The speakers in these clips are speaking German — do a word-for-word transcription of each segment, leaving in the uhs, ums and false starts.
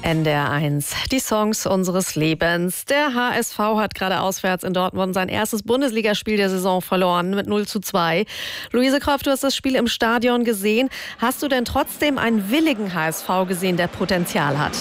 N D R eins, die Songs unseres Lebens. Der H S V hat gerade auswärts in Dortmund sein erstes Bundesligaspiel der Saison verloren mit null zu zwei. Luise Kroff, du hast das Spiel im Stadion gesehen. Hast du denn trotzdem einen willigen H S V gesehen, der Potenzial hat?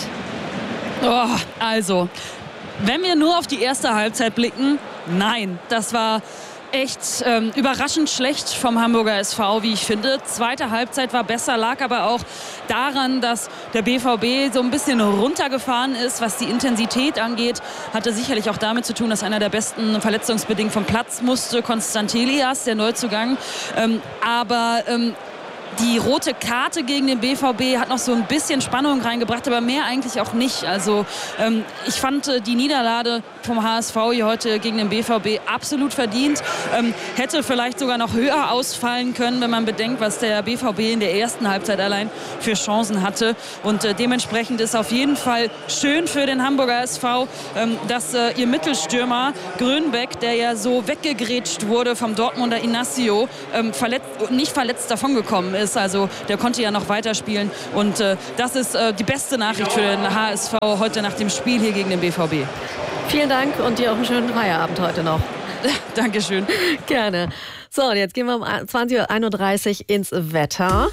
Oh, also, wenn wir nur auf die erste Halbzeit blicken, nein, das war echt ähm, überraschend schlecht vom Hamburger S V, wie ich finde. Zweite Halbzeit war besser, lag aber auch daran, dass der B V B so ein bisschen runtergefahren ist, was die Intensität angeht. Hatte sicherlich auch damit zu tun, dass einer der besten verletzungsbedingt vom Platz musste, Konstantin Elias, der Neuzugang. Ähm, aber ähm, die rote Karte gegen den B V B hat noch so ein bisschen Spannung reingebracht, aber mehr eigentlich auch nicht. Also ähm, ich fand äh, die Niederlage vom H S V hier heute gegen den B V B absolut verdient. Ähm, hätte vielleicht sogar noch höher ausfallen können, wenn man bedenkt, was der B V B in der ersten Halbzeit allein für Chancen hatte. Und äh, dementsprechend ist auf jeden Fall schön für den Hamburger S V, ähm, dass äh, ihr Mittelstürmer Grönbeck, der ja so weggegrätscht wurde vom Dortmunder Inacio, ähm, verletzt, nicht verletzt davongekommen ist. Also der konnte ja noch weiterspielen und äh, das ist äh, die beste Nachricht für den H S V heute nach dem Spiel hier gegen den B V B. Vielen Dank und dir auch einen schönen Feierabend heute noch. Dankeschön. Gerne. So, und jetzt gehen wir um zwanzig Uhr einunddreißig ins Wetter.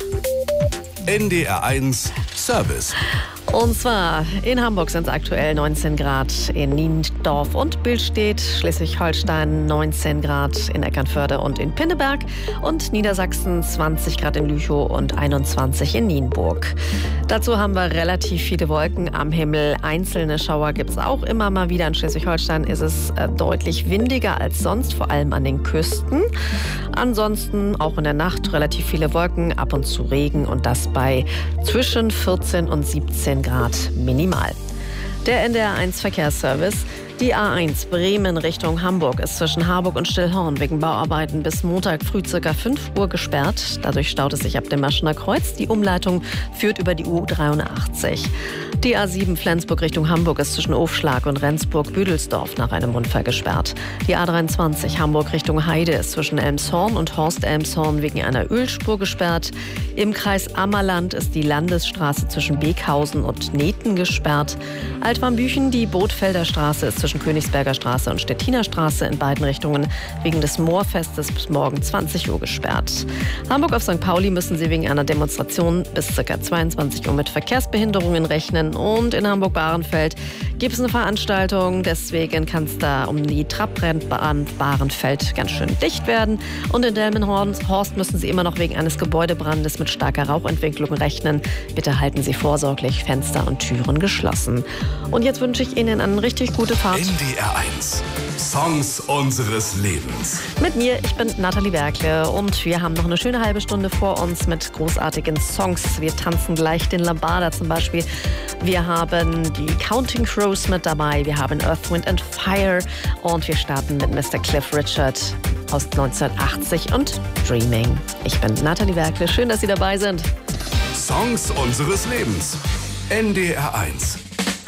N D R eins Service. Und zwar in Hamburg sind es aktuell neunzehn Grad, in Niendorf und Billstedt, Schleswig-Holstein neunzehn Grad, in Eckernförde und in Pinneberg und Niedersachsen zwanzig Grad in Lüchow und einundzwanzig in Nienburg. Dazu haben wir relativ viele Wolken am Himmel. Einzelne Schauer gibt es auch immer mal wieder. In Schleswig-Holstein ist es äh, deutlich windiger als sonst, vor allem an den Küsten. Ansonsten auch in der Nacht relativ viele Wolken, ab und zu Regen und das bei zwischen vierzehn und siebzehn Grad minimal. Der N D R eins Verkehrsservice. Die A eins Bremen Richtung Hamburg ist zwischen Harburg und Stillhorn wegen Bauarbeiten bis Montag früh ca. fünf Uhr gesperrt. Dadurch staut es sich ab dem Maschener Kreuz. Die Umleitung führt über die U dreiundachtzig. Die A sieben Flensburg Richtung Hamburg ist zwischen Ofschlag und Rendsburg-Büdelsdorf nach einem Unfall gesperrt. Die A dreiundzwanzig Hamburg Richtung Heide ist zwischen Elmshorn und Horst-Elmshorn wegen einer Ölspur gesperrt. Im Kreis Ammerland ist die Landesstraße zwischen Beekhausen und Neten gesperrt. Altwarmbüchen, die Bootfelder Straße ist zwischen Königsberger Straße und Stettiner Straße in beiden Richtungen wegen des Moorfestes bis morgen zwanzig Uhr gesperrt. Hamburg auf Sankt Pauli müssen sie wegen einer Demonstration bis ca. zweiundzwanzig Uhr mit Verkehrsbehinderungen rechnen. Und in Hamburg-Bahrenfeld gibt es eine Veranstaltung, deswegen kann es da um die Trabrennbahn Bahrenfeld ganz schön dicht werden. Und in Delmenhorst müssen sie immer noch wegen eines Gebäudebrandes mit starker Rauchentwicklung rechnen. Bitte halten Sie vorsorglich Fenster und Türen geschlossen. Und jetzt wünsche ich Ihnen eine richtig gute Fahrt. N D R eins. Songs unseres Lebens. Mit mir, ich bin Nathalie Werkle und wir haben noch eine schöne halbe Stunde vor uns mit großartigen Songs. Wir tanzen gleich den Lambada zum Beispiel. Wir haben die Counting Crows mit dabei. Wir haben Earth, Wind and Fire und wir starten mit Mister Cliff Richard aus neunzehnhundertachtzig und Dreaming. Ich bin Nathalie Werkle. Schön, dass Sie dabei sind. Songs unseres Lebens. N D R eins.